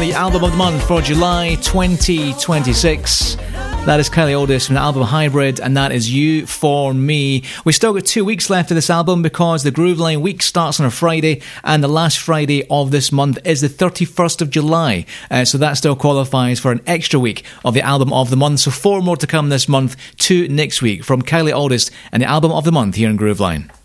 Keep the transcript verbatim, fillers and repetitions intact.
the album of the month for July twenty twenty-six. That is Kylie Oldest from the album Hybrid, and that is You For Me. We've still got two weeks left of this album because the Grooveline week starts on a Friday, and the last Friday of this month is the thirty-first of July. Uh, so that still qualifies for an extra week of the album of the month. So four more to come this month, two next week from Kylie Oldest and the album of the month here in Grooveline.